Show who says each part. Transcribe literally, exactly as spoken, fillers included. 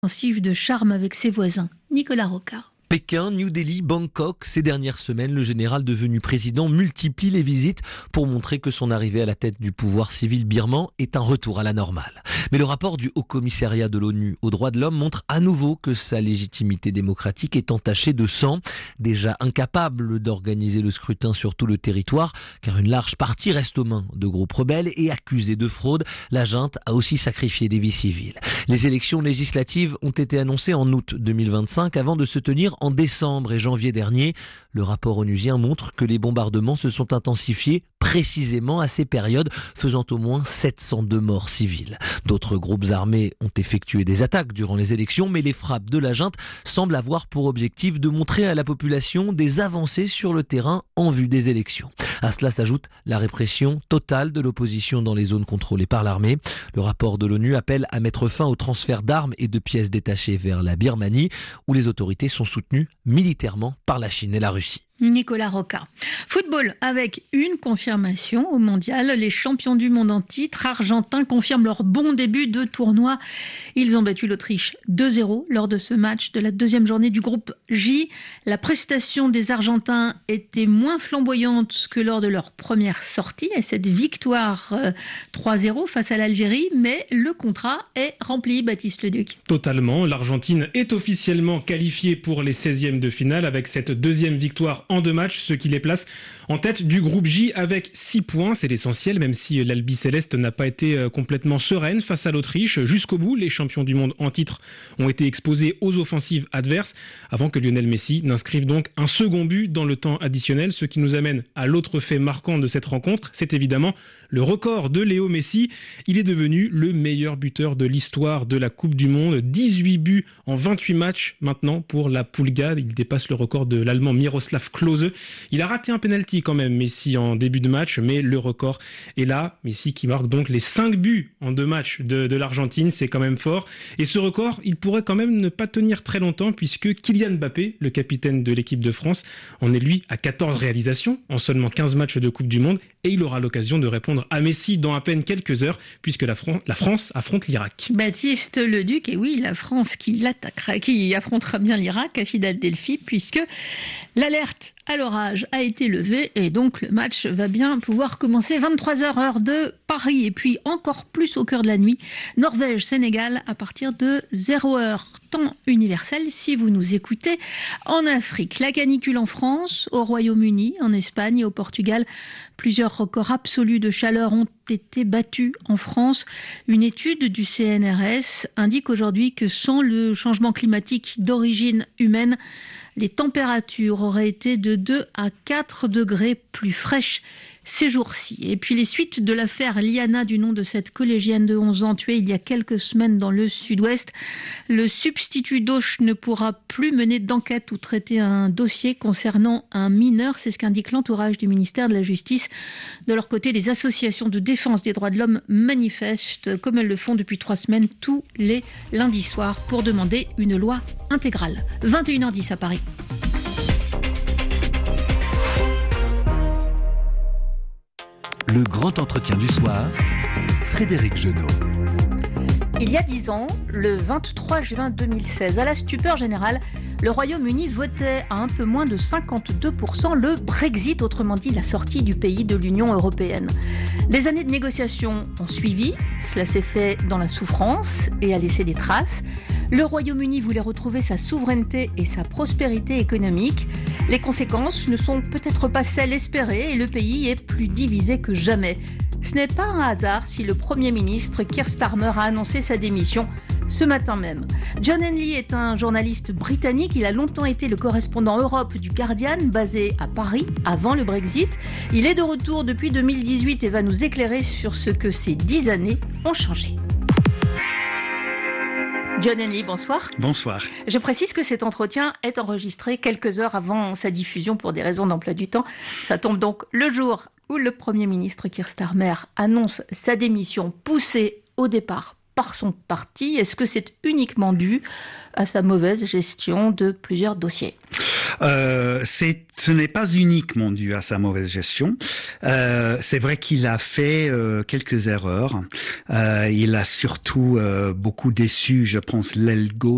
Speaker 1: de charme avec ses voisins. Nicolas Rocard.
Speaker 2: Pékin, New Delhi, Bangkok, ces dernières semaines, le général devenu président multiplie les visites pour montrer que son arrivée à la tête du pouvoir civil birman est un retour à la normale. Mais le rapport du Haut Commissariat de l'ONU aux droits de l'homme montre à nouveau que sa légitimité démocratique est entachée de sang. Déjà incapable d'organiser le scrutin sur tout le territoire, car une large partie reste aux mains de groupes rebelles et accusée de fraude, la junte a aussi sacrifié des vies civiles. Les élections législatives ont été annoncées en août deux mille vingt-cinq avant de se tenir en décembre et janvier dernier. Le rapport onusien montre que les bombardements se sont intensifiés précisément à ces périodes, faisant au moins sept cent deux morts civiles. D'autres groupes armés ont effectué des attaques durant les élections, mais les frappes de la junte semblent avoir pour objectif de montrer à la population des avancées sur le terrain en vue des élections. À cela s'ajoute la répression totale de l'opposition dans les zones contrôlées par l'armée. Le rapport de l'ONU appelle à mettre fin au transfert d'armes et de pièces détachées vers la Birmanie, où les autorités sont soutenues militairement par la Chine et la Russie.
Speaker 1: Nicolas Rocard. Football avec une confirmation au mondial. Les champions du monde en titre argentins confirment leur bon début de tournoi. Ils ont battu l'Autriche deux zéro lors de ce match de la deuxième journée du groupe J. La prestation des Argentins était moins flamboyante que lors de leur première sortie et cette victoire trois zéro face à l'Algérie, mais le contrat est rempli, Baptiste Leduc.
Speaker 3: Totalement. L'Argentine est officiellement qualifiée pour les seizièmes de finale avec cette deuxième victoire en deux matchs, ce qui les place en tête du groupe J avec six points. C'est l'essentiel, même si l'Albi-Céleste n'a pas été complètement sereine face à l'Autriche. Jusqu'au bout, les champions du monde en titre ont été exposés aux offensives adverses avant que Lionel Messi n'inscrive donc un second but dans le temps additionnel, ce qui nous amène à l'autre fait marquant de cette rencontre. C'est évidemment le record de Léo Messi. Il est devenu le meilleur buteur de l'histoire de la Coupe du Monde. dix-huit buts en vingt-huit matchs maintenant pour la Pulga. Il dépasse le record de l'Allemand Miroslav Klose. Il a raté un penalty quand même, Messi, en début de match, mais le record est là. Messi qui marque donc les cinq buts en deux matchs de, de l'Argentine, c'est quand même fort. Et ce record, il pourrait quand même ne pas tenir très longtemps puisque Kylian Mbappé, le capitaine de l'équipe de France, en est lui à quatorze réalisations en seulement quinze matchs de Coupe du Monde et il aura l'occasion de répondre à Messi dans à peine quelques heures puisque la, Fran- la France affronte l'Irak.
Speaker 1: Baptiste Leduc, et oui, la France qui l'attaquera, qui affrontera bien l'Irak à Philadelphie puisque l'alerte à l'orage a été levée et donc le match va bien pouvoir commencer vingt-trois heures heure de Paris et puis encore plus au cœur de la nuit, Norvège-Sénégal à partir de zéro heure, temps universel si vous nous écoutez en Afrique. La canicule en France, au Royaume-Uni, en Espagne et au Portugal. Plusieurs records absolus de chaleur ont été battus en France. Une étude du C N R S indique aujourd'hui que sans le changement climatique d'origine humaine, les températures auraient été de deux à quatre degrés plus fraîches ces jours-ci. Et puis les suites de l'affaire Liana, du nom de cette collégienne de onze ans tuée il y a quelques semaines dans le sud-ouest. Le substitut d'Auch ne pourra plus mener d'enquête ou traiter un dossier concernant un mineur. C'est ce qu'indique l'entourage du ministère de la Justice. De leur côté, les associations de défense des droits de l'homme manifestent, comme elles le font depuis trois semaines, tous les lundis soirs, pour demander une loi intégrale. vingt et une heures dix à Paris.
Speaker 4: Le grand entretien du soir, Frédéric Genot.
Speaker 1: Il y a dix ans, le vingt-trois juin deux mille seize, à la stupeur générale, le Royaume-Uni votait à un peu moins de cinquante-deux pour cent le Brexit, autrement dit la sortie du pays de l'Union européenne. Des années de négociations ont suivi, cela s'est fait dans la souffrance et a laissé des traces. Le Royaume-Uni voulait retrouver sa souveraineté et sa prospérité économique. Les conséquences ne sont peut-être pas celles espérées et le pays est plus divisé que jamais. Ce n'est pas un hasard si le Premier ministre Keir Starmer a annoncé sa démission ce matin même. John Henley est un journaliste britannique. Il a longtemps été le correspondant Europe du Guardian, basé à Paris avant le Brexit. Il est de retour depuis deux mille dix-huit et va nous éclairer sur ce que ces dix années ont changé. John Henley, bonsoir.
Speaker 5: Bonsoir.
Speaker 1: Je précise que cet entretien est enregistré quelques heures avant sa diffusion pour des raisons d'emploi du temps. Ça tombe donc le jour où le Premier ministre Keir Starmer annonce sa démission poussée au départ par son parti. Est-ce que c'est uniquement dû à sa mauvaise gestion de plusieurs dossiers ?
Speaker 5: Euh, c'est, ce n'est pas uniquement dû à sa mauvaise gestion. Euh, c'est vrai qu'il a fait euh, quelques erreurs. Euh, il a surtout euh, beaucoup déçu, je pense, l'aile gauche